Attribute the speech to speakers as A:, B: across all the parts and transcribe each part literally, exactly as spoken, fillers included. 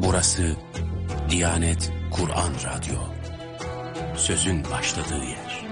A: Burası Diyanet Kur'an Radyo. Sözün başladığı yer.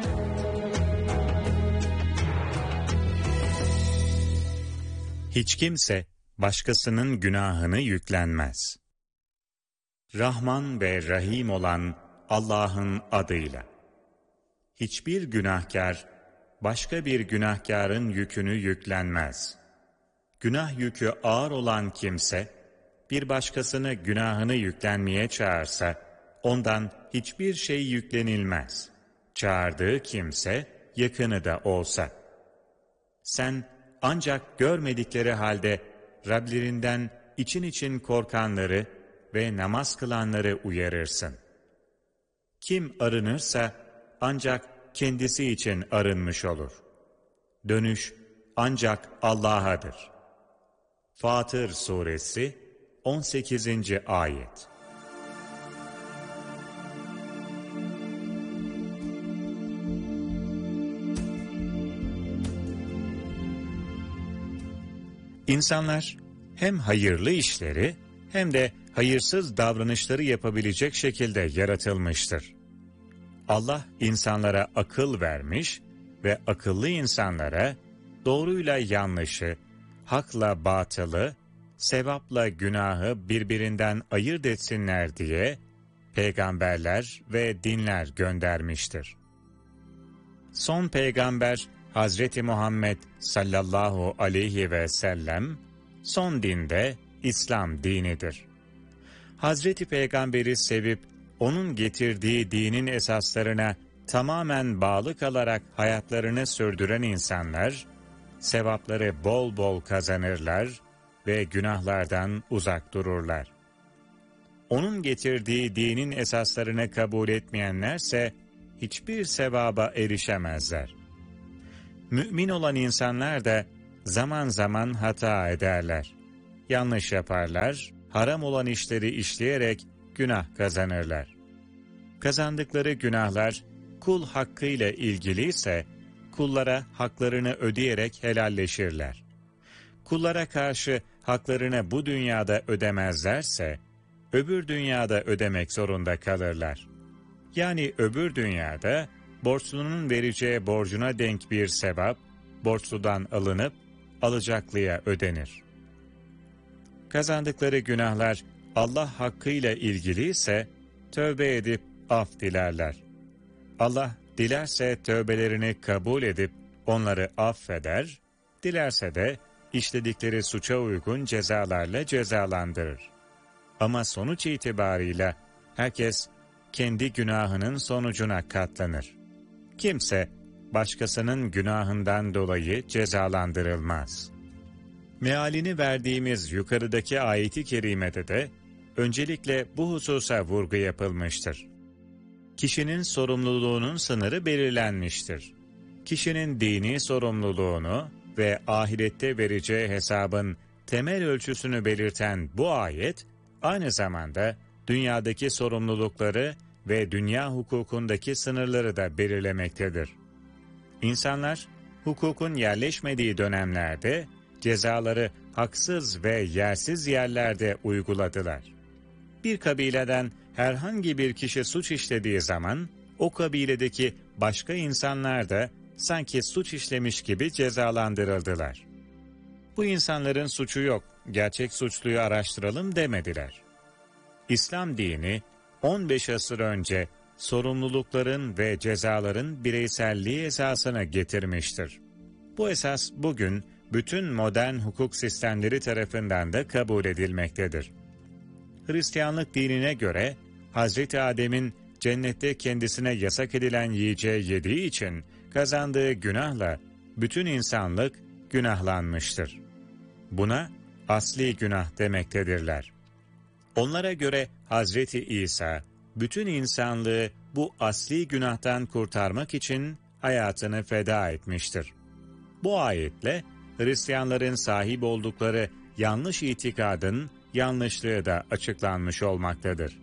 B: Hiç kimse başkasının günahını yüklenmez. Rahman ve Rahim olan Allah'ın adıyla. Hiçbir günahkar başka bir günahkarın yükünü yüklenmez. Günah yükü ağır olan kimse bir başkasını günahını yüklenmeye çağırsa ondan hiçbir şey yüklenilmez. Çağırdığı kimse yakını da olsa. Sen ancak görmedikleri halde Rablerinden için için korkanları ve namaz kılanları uyarırsın. Kim arınırsa ancak kendisi için arınmış olur. Dönüş ancak Allah'adır. Fatır Suresi on sekizinci Ayet. İnsanlar hem hayırlı işleri hem de hayırsız davranışları yapabilecek şekilde yaratılmıştır. Allah insanlara akıl vermiş ve akıllı insanlara doğruyla yanlışı, hakla batılı, sevapla günahı birbirinden ayırt etsinler diye peygamberler ve dinler göndermiştir. Son peygamber Hazreti Muhammed sallallahu aleyhi ve sellem, son dinde İslam dinidir. Hazreti Peygamberi sevip onun getirdiği dinin esaslarına tamamen bağlı kalarak hayatlarını sürdüren insanlar, sevapları bol bol kazanırlar ve günahlardan uzak dururlar. Onun getirdiği dinin esaslarını kabul etmeyenlerse hiçbir sevaba erişemezler. Mümin olan insanlar da zaman zaman hata ederler. Yanlış yaparlar, haram olan işleri işleyerek günah kazanırlar. Kazandıkları günahlar kul hakkıyla ilgiliyse kullara haklarını ödeyerek helalleşirler. Kullara karşı haklarını bu dünyada ödemezlerse öbür dünyada ödemek zorunda kalırlar. Yani öbür dünyada borçlunun vereceği borcuna denk bir sevap borçludan alınıp alacaklıya ödenir. Kazandıkları günahlar Allah hakkıyla ilgiliyse tövbe edip af dilerler. Allah dilerse tövbelerini kabul edip onları affeder, dilerse de işledikleri suça uygun cezalarla cezalandırır. Ama sonuç itibarıyla herkes kendi günahının sonucuna katlanır. Kimse başkasının günahından dolayı cezalandırılmaz. Mealini verdiğimiz yukarıdaki ayeti kerimede de öncelikle bu hususa vurgu yapılmıştır. Kişinin sorumluluğunun sınırı belirlenmiştir. Kişinin dini sorumluluğunu ve ahirette vereceği hesabın temel ölçüsünü belirten bu ayet, aynı zamanda dünyadaki sorumlulukları ve dünya hukukundaki sınırları da belirlemektedir. İnsanlar, hukukun yerleşmediği dönemlerde cezaları haksız ve yersiz yerlerde uyguladılar. Bir kabileden herhangi bir kişi suç işlediği zaman, o kabiledeki başka insanlar da sanki suç işlemiş gibi cezalandırıldılar. Bu insanların suçu yok, gerçek suçluyu araştıralım demediler. İslam dini, on beş asır önce sorumlulukların ve cezaların bireyselliği esasını getirmiştir. Bu esas bugün bütün modern hukuk sistemleri tarafından da kabul edilmektedir. Hristiyanlık dinine göre Hazreti Adem'in cennette kendisine yasak edilen yiyeceği yediği için kazandığı günahla bütün insanlık günahlanmıştır. Buna asli günah demektedirler. Onlara göre Hazreti İsa bütün insanlığı bu asli günahtan kurtarmak için hayatını feda etmiştir. Bu ayetle Hristiyanların sahip oldukları yanlış itikadın yanlışlığı da açıklanmış olmaktadır.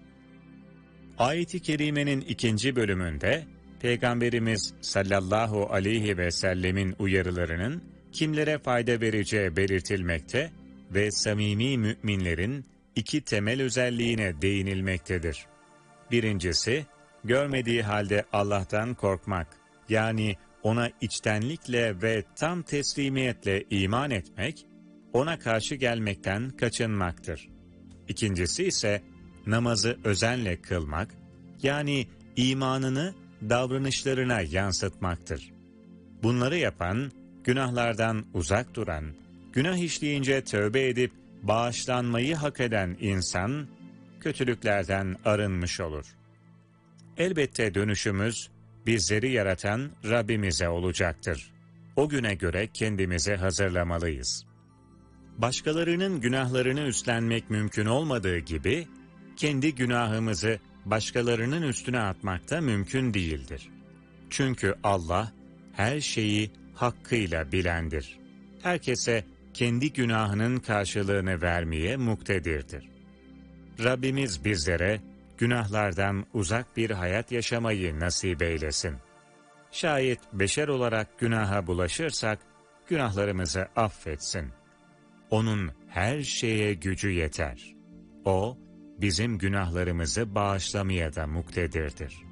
B: Ayet-i kerimenin ikinci bölümünde Peygamberimiz sallallahu aleyhi ve sellemin uyarılarının kimlere fayda vereceği belirtilmekte ve samimi müminlerin iki temel özelliğine değinilmektedir. Birincisi, görmediği halde Allah'tan korkmak, yani ona içtenlikle ve tam teslimiyetle iman etmek, ona karşı gelmekten kaçınmaktır. İkincisi ise namazı özenle kılmak, yani imanını davranışlarına yansıtmaktır. Bunları yapan, günahlardan uzak duran, günah işleyince tövbe edip bağışlanmayı hak eden insan, kötülüklerden arınmış olur. Elbette dönüşümüz, bizleri yaratan Rabbimize olacaktır. O güne göre kendimizi hazırlamalıyız. Başkalarının günahlarını üstlenmek mümkün olmadığı gibi, kendi günahımızı başkalarının üstüne atmak da mümkün değildir. Çünkü Allah her şeyi hakkıyla bilendir. Herkese kendi günahının karşılığını vermeye muktedirdir. Rabbimiz bizlere günahlardan uzak bir hayat yaşamayı nasip eylesin. Şayet beşer olarak günaha bulaşırsak, günahlarımızı affetsin. O'nun her şeye gücü yeter. O, bizim günahlarımızı bağışlamaya da muktedirdir.